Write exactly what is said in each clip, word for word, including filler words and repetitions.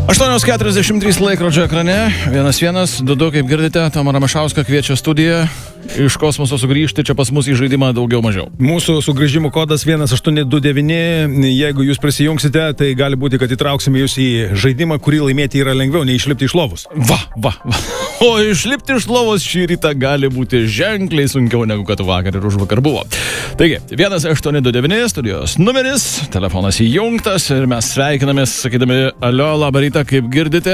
aštuonios keturiasdešimt trys laikrodžio ekrane, vienas vienas, du du, kaip girdite, Tomą Ramašauską kviečia studiją iš kosmoso sugrįžti čia pas mus į žaidimą daugiau mažiau. Mūsų sugrįžimo kodas vienas aštuoni du devyni, jeigu jūs prisijungsite, tai gali būti, kad įtrauksime jūs į žaidimą, kurį laimėti yra lengviau, nei išlipti iš lovos. Va, va, va. O išlipti iš lovos šį rytą gali būti ženkliai sunkiau negu kad vakar ir už vakar buvo. Taigi, vienas aštuoni du devyni, studijos numeris, telefonas įjungtas ir mes sveikinamės, sakydami, alio, labą rytą, kaip girdite.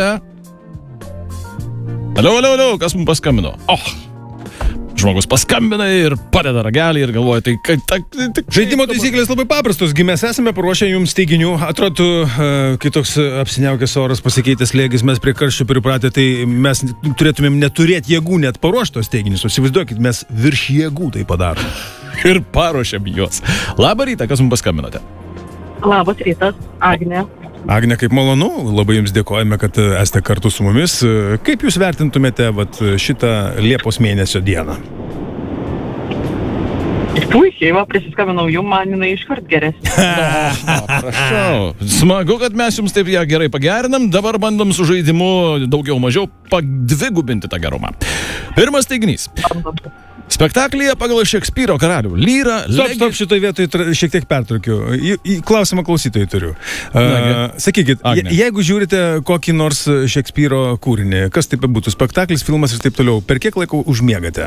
Alio, alio, alio, kas mums paskambino? Oh, žmogus paskambina ir padeda ragelį ir galvoja, tai kad... Ta, ta, Žaidimo taisyklės labai paprastos, gi mes esame paruošę jums teiginių, atrodo, kai toks apsiniaukęs oras pasikeitęs slėgis, mes prie karščių pripratę, tai mes turėtumėm neturėti jėgų net paruoštos teiginius, įsivaizduokit, mes virš jėgų tai padarome. Ir paruošėm juos. Labą rytą, kas mums paskambinote? Labas rytas, Agnė. Agne, kaip malonu, labai jums dėkojame, kad esate kartu su mumis. Kaip jūs vertintumėte vat, šitą Liepos mėnesio dieną? Puikiai, va, prisiskambinau jum, man jinai iškart geresnė. Prašau. Smagu, kad mes jums taip ją gerai pagerinam, dabar bandom su žaidimu daugiau mažiau padvigubinti tą gerumą. Pirmas teiginys. Spektaklyje pagal Šekspyro karalių Lyrą... Stop, legi... stop, šitoj vietoj tra... šiek tiek pertraukiu. Į, į klausimą klausytojai turiu. Uh, sakykit, je, jeigu žiūrite kokį nors Šekspyro kūrinį, kas taip būtų, spektaklis, filmas ir taip toliau, per kiek laiko užmiegate?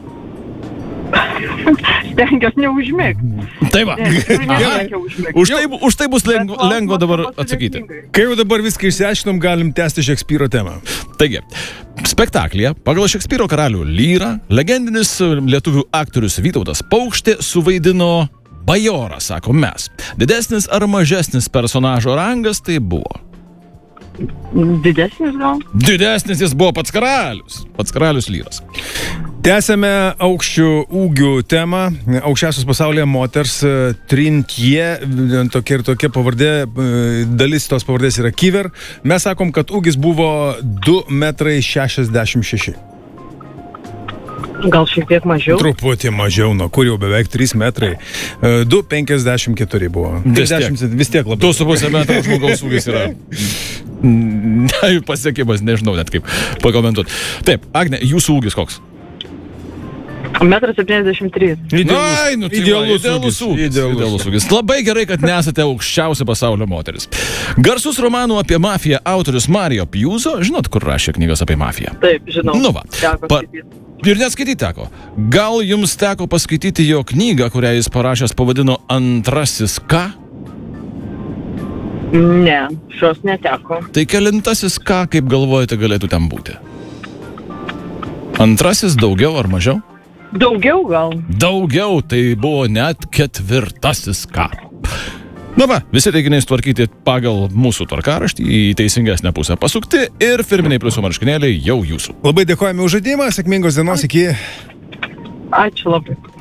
Stengiuosi neužmigti. Tai va. Už tai, už tai bus lengva, lengva dabar atsakyti. Kai jau dabar viską išsiaiškinom, galim tęsti Šekspyro temą. Taigi, spektaklyje pagal Šekspyro karalių Lyrą legendinis lietuvių aktorius Vytautas Paukštė suvaidino bajorą, sakom mes. Didesnis ar mažesnis personažo rangas tai buvo? Didesnis gal? Didesnis jis buvo pats karalius. Pats karalius Lyras. Tęsėme aukščių ūgių temą. Aukščiausios pasaulyje moters Trintie, tokia ir tokia pavardė, dalis tos pavardės yra Kiver. Mes sakom, kad ūgis buvo du metrai šešiasdešimt šeši. Gal šiek tiek mažiau? Truputį mažiau, nuo kur jau beveik trys metrai. du penkiasdešimt keturi buvo. Vis tiek, vis tiek labai. du su pusė metro žmogaus ūgis yra. Pasiekimas, nežinau net kaip pakomentuoti. Taip, Agne, jūsų ūgis koks? Metras septyniasdešimt trys. Idealus, Ai, nu, tai idealus, va, idealus, ūgis. ūgis, Idealus. idealus ūgis. Labai gerai, kad nesate aukščiausia pasaulio moteris. Garsus romanų apie mafiją autorius Mario Pjuzo, žinot, kur rašė knygas apie mafiją? Taip, žinau. Nu va. Pa... Ir net skaityti teko. Gal jums teko paskaityti jo knygą, kurią jis parašęs pavadino Antrasis ką? Ne, šios neteko. Tai kelintasis ką, kaip galvojate, galėtų ten būti? Antrasis daugiau ar mažiau? Daugiau gal? Daugiau, tai buvo net ketvirtasis ką. Na va, visi teiginiai tvarkyti pagal mūsų tvarkaraštį, į teisingesnę pusę pasukti ir firminiai pliusų marškinėliai jau jūsų. Labai dėkojame už žaidimą, sėkmingos dienos, iki... Ačiū labai.